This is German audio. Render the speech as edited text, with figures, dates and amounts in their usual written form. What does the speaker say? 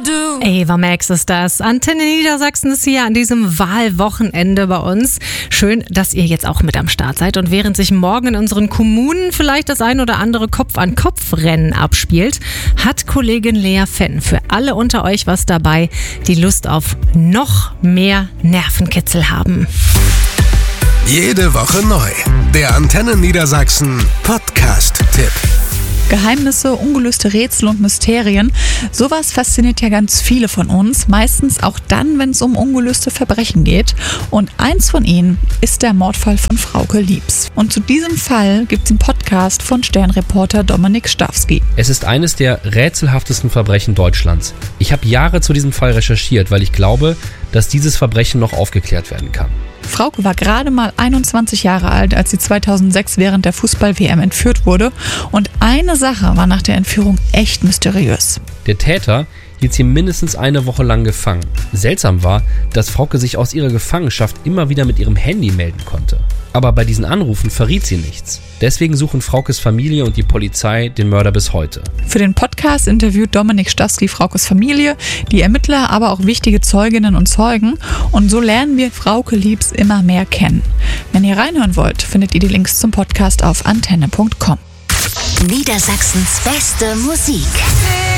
Ava Max ist das. Antenne Niedersachsen ist hier an diesem Wahlwochenende bei uns. Schön, dass ihr jetzt auch mit am Start seid. Und während sich morgen in unseren Kommunen vielleicht das ein oder andere Kopf-an-Kopf-Rennen abspielt, hat Kollegin Lea Fenn für alle unter euch was dabei, die Lust auf noch mehr Nervenkitzel haben. Jede Woche neu. Der Antenne Niedersachsen Podcast-Tipp. Geheimnisse, ungelöste Rätsel und Mysterien. Sowas fasziniert ja ganz viele von uns, meistens auch dann, wenn es um ungelöste Verbrechen geht. Und eins von ihnen ist der Mordfall von Frauke Liebs. Und zu diesem Fall gibt es einen Podcast von Sternreporter Dominik Stawski. Es ist eines der rätselhaftesten Verbrechen Deutschlands. Ich habe Jahre zu diesem Fall recherchiert, weil ich glaube, dass dieses Verbrechen noch aufgeklärt werden kann. Frauke war gerade mal 21 Jahre alt, als sie 2006 während der Fußball-WM entführt wurde. Und eine Sache war nach der Entführung echt mysteriös. Der Täter hielt sie mindestens eine Woche lang gefangen. Seltsam war, dass Frauke sich aus ihrer Gefangenschaft immer wieder mit ihrem Handy melden konnte. Aber bei diesen Anrufen verriet sie nichts. Deswegen suchen Fraukes Familie und die Polizei den Mörder bis heute. Für den Podcast interviewt Dominik Stawski Fraukes Familie, die Ermittler, aber auch wichtige Zeuginnen und Zeugen. Und so lernen wir Frauke Liebs immer mehr kennen. Wenn ihr reinhören wollt, findet ihr die Links zum Podcast auf antenne.com. Niedersachsens beste Musik.